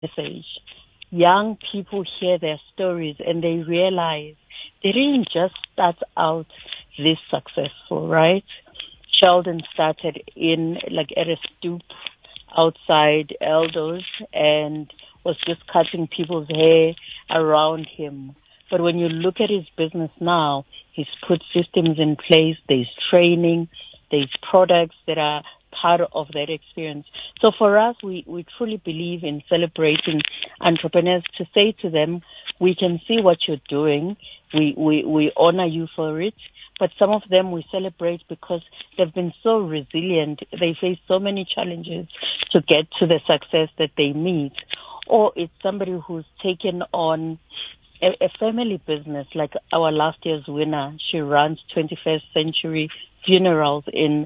message. Young people hear their stories and they realize they didn't just start out this successful, right? Sheldon started in like at a stoop outside Eldo's and was just cutting people's hair around him. But when you look at his business now, he's put systems in place, there's training, there's products that are part of that experience. So for us, we truly believe in celebrating entrepreneurs to say to them, we can see what you're doing, we honor you for it, but some of them we celebrate because they've been so resilient. They face so many challenges to get to the success that they meet. Or it's somebody who's taken on a family business, like our last year's winner. She runs 21st Century Funerals in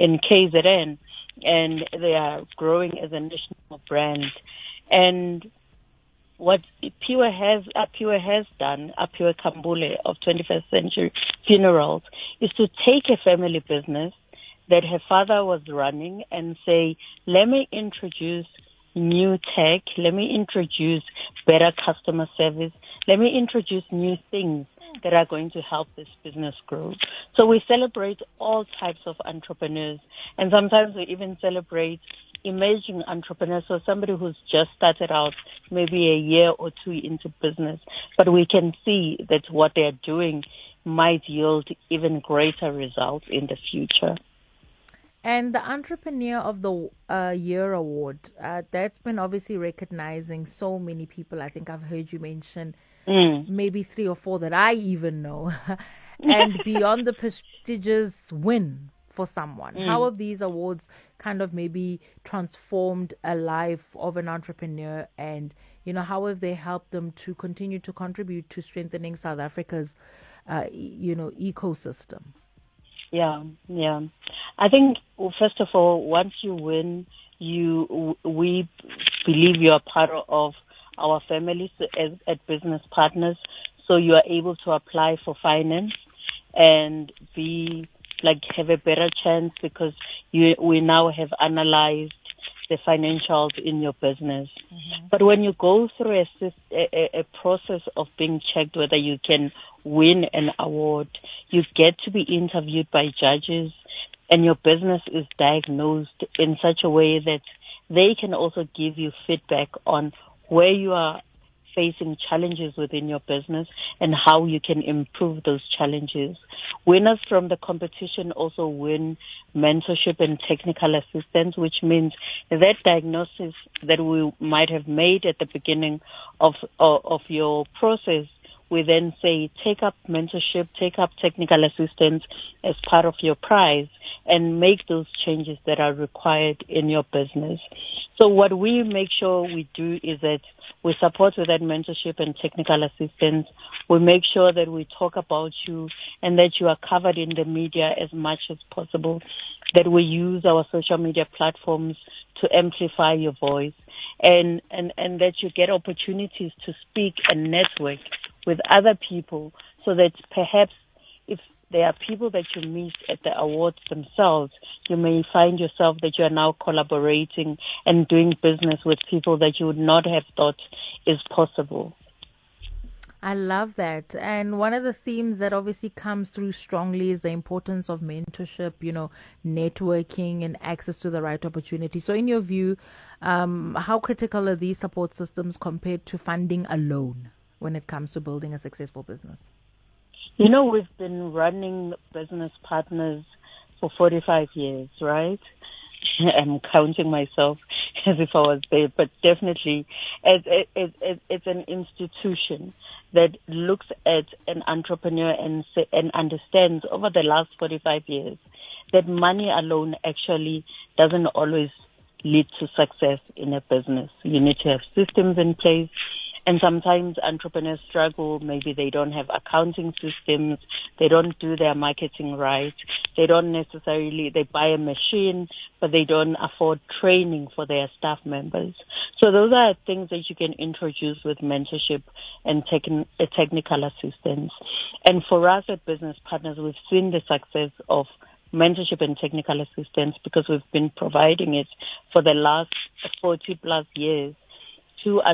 KZN, and they are growing as a national brand. And what Aphiwe has done, Aphiwe Kambule of 21st Century Funerals, is to take a family business that her father was running and say, let me introduce new tech, let me introduce better customer service, let me introduce new things that are going to help this business grow. So we celebrate all types of entrepreneurs, and sometimes we even celebrate emerging entrepreneurs, so somebody who's just started out maybe a year or two into business, but we can see that what they're doing might yield even greater results in the future. And the Entrepreneur of the Year award, that's been obviously recognizing so many people. I think I've heard you mention maybe 3 or 4 that I even know. And beyond the prestigious win for someone, how have these awards kind of maybe transformed a life of an entrepreneur, and how have they helped them to continue to contribute to strengthening South Africa's ecosystem? Yeah. I think, first of all, once you win, we believe you are part of our families as business partners, so you are able to apply for finance and have a better chance because we now have analyzed the financials in your business. Mm-hmm. But when you go through a process of being checked whether you can win an award, you get to be interviewed by judges, and your business is diagnosed in such a way that they can also give you feedback on where you are facing challenges within your business and how you can improve those challenges. Winners from the competition also win mentorship and technical assistance, which means that diagnosis that we might have made at the beginning of your process, we then say, take up mentorship, take up technical assistance as part of your prize and make those changes that are required in your business. So what we make sure we do is that we support with that mentorship and technical assistance. We make sure that we talk about you and that you are covered in the media as much as possible, that we use our social media platforms to amplify your voice, and that you get opportunities to speak and network with other people, so that perhaps if there are people that you meet at the awards themselves, you may find yourself that you are now collaborating and doing business with people that you would not have thought is possible. I love that. And one of the themes that obviously comes through strongly is the importance of mentorship, networking and access to the right opportunity. So in your view, how critical are these support systems compared to funding alone when it comes to building a successful business? We've been running Business Partners for 45 years, right? I'm counting myself as if I was there, but definitely it's an institution that looks at an entrepreneur and understands over the last 45 years that money alone actually doesn't always lead to success in a business. You need to have systems in place. And sometimes entrepreneurs struggle. Maybe they don't have accounting systems. They don't do their marketing right. They buy a machine, but they don't afford training for their staff members. So those are things that you can introduce with mentorship and technical assistance. And for us at Business Partners, we've seen the success of mentorship and technical assistance because we've been providing it for the last 40 plus years. to